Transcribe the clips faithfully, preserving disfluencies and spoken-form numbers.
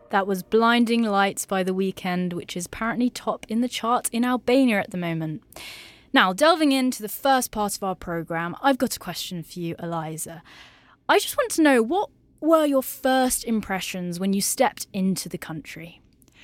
That was Blinding Lights by The Weeknd, which is apparently top in the charts in Albania at the moment. Now, delving into the first part of our programme, I've got a question for you, Eliza. I just want to know, what were your first impressions when you stepped into the country?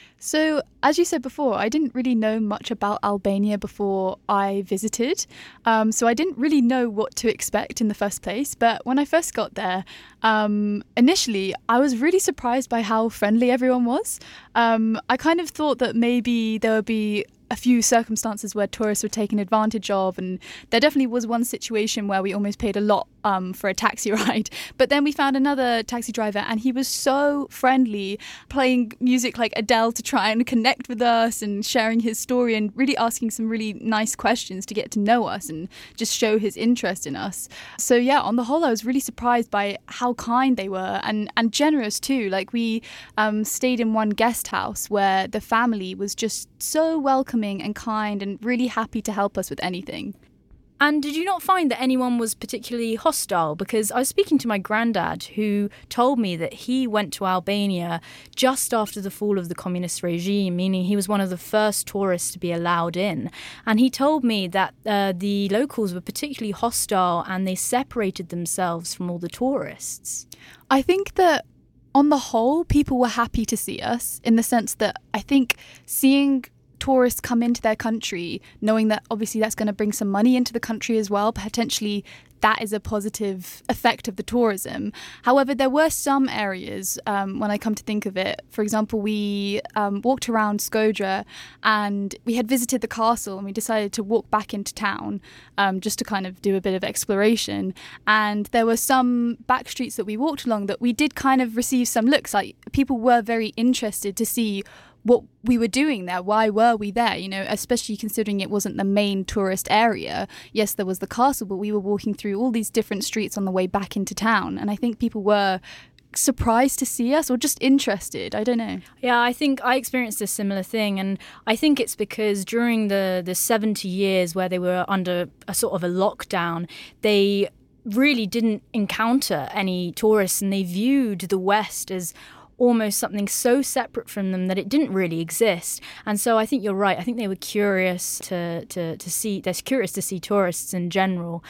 So, as you said before, I didn't really know much about Albania before I visited. Um, so I didn't really know what to expect in the first place. But when I first got there, um, initially, I was really surprised by how friendly everyone was. Um, I kind of thought that maybe there would be a few circumstances where tourists were taken advantage of, and there definitely was one situation where we almost paid a lot um, for a taxi ride. But then we found another taxi driver, and he was so friendly, playing music like Adele to try and connect with us and sharing his story and really asking some really nice questions to get to know us and just show his interest in us. So yeah, on the whole, I was really surprised by how kind they were and, and generous too. Like we um, stayed in one guest house where the family was just so welcoming and kind and really happy to help us with anything. And did you not find that anyone was particularly hostile? Because I was speaking to my granddad, who told me that he went to Albania just after the fall of the communist regime, meaning he was one of the first tourists to be allowed in. And he told me that uh, the locals were particularly hostile and they separated themselves from all the tourists. I think that on the whole, people were happy to see us, in the sense that I think seeing tourists come into their country, knowing that obviously that's going to bring some money into the country as well, potentially that is a positive effect of the tourism. However, there were some areas, um, when I come to think of it, for example, we um, walked around Skodra and we had visited the castle and we decided to walk back into town um, just to kind of do a bit of exploration. And there were some back streets that we walked along that we did kind of receive some looks, like people were very interested to see what we were doing there. Why were we there? You know, especially considering it wasn't the main tourist area. Yes, there was the castle, but we were walking through all these different streets on the way back into town. And I think people were surprised to see us or just interested. I don't know. Yeah, I think I experienced a similar thing. And I think it's because during the, the seventy years where they were under a sort of a lockdown, they really didn't encounter any tourists and they viewed the West as almost something so separate from them that it didn't really exist. And so I think you're right. I think they were curious to, to, to see, they're curious to see tourists in general.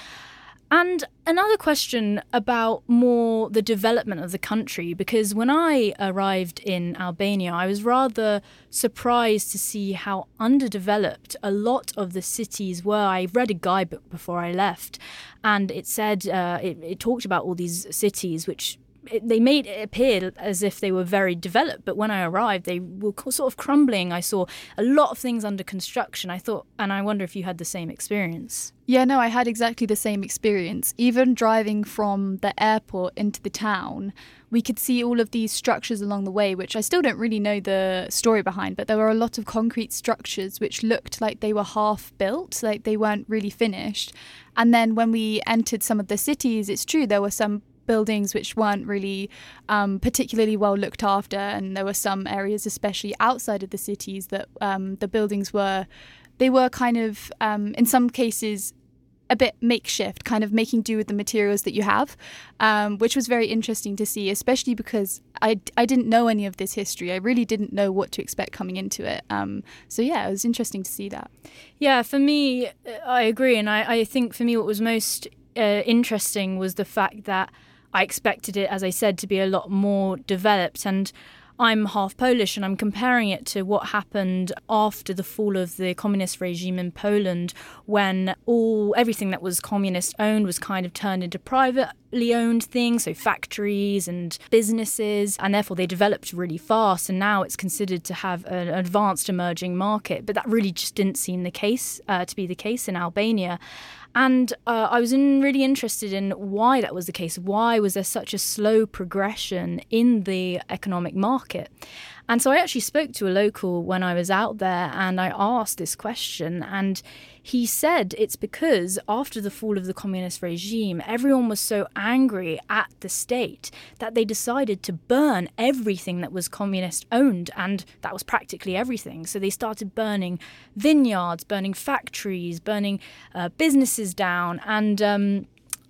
And another question about more the development of the country, because when I arrived in Albania, I was rather surprised to see how underdeveloped a lot of the cities were. I read a guidebook before I left, and it said, uh, it, it talked about all these cities which It, they made it appear as if they were very developed, but when I arrived, they were sort of crumbling. I saw a lot of things under construction. I thought, and I wonder if you had the same experience. Yeah, no, I had exactly the same experience. Even driving from the airport into the town, we could see all of these structures along the way, which I still don't really know the story behind, but there were a lot of concrete structures which looked like they were half built, like they weren't really finished. And then when we entered some of the cities, it's true, there were some buildings which weren't really um, particularly well looked after, and there were some areas, especially outside of the cities, that um, the buildings were, they were kind of, um, in some cases, a bit makeshift, kind of making do with the materials that you have, um, which was very interesting to see, especially because I, I didn't know any of this history. I really didn't know what to expect coming into it. Um, so yeah, it was interesting to see that. Yeah, for me, I agree. And I, I think for me what was most uh, interesting was the fact that I expected it, as I said, to be a lot more developed. And I'm half Polish, and I'm comparing it to what happened after the fall of the communist regime in Poland, when all everything that was communist owned was kind of turned into privately owned things, so factories and businesses, and therefore they developed really fast. And now it's considered to have an advanced emerging market, but that really just didn't seem the case uh, to be the case in Albania. And uh, I was in, really interested in why that was the case. Why was there such a slow progression in the economic market? And so I actually spoke to a local when I was out there, and I asked this question, and he said it's because after the fall of the communist regime, everyone was so angry at the state that they decided to burn everything that was communist owned, and that was practically everything. So they started burning vineyards, burning factories, burning uh, businesses down, and um,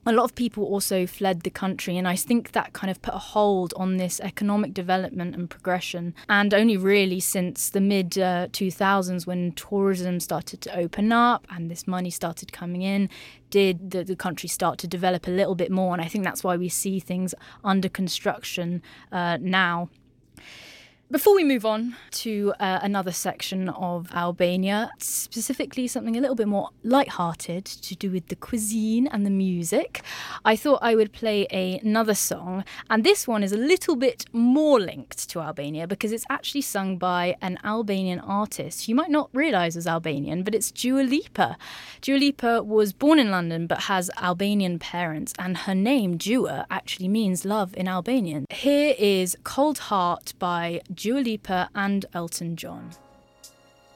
A lot of people also fled the country, and I think that kind of put a hold on this economic development and progression. And only really since the mid uh, two thousands, when tourism started to open up and this money started coming in, did the, the country start to develop a little bit more. And I think that's why we see things under construction uh, now. Before we move on to uh, another section of Albania, specifically something a little bit more lighthearted to do with the cuisine and the music, I thought I would play a, another song. And this one is a little bit more linked to Albania because it's actually sung by an Albanian artist you might not realise is Albanian, but it's Dua Lipa. Dua Lipa was born in London but has Albanian parents, and her name, Dua, actually means love in Albanian. Here is Cold Heart by Dua Lipa and Elton John.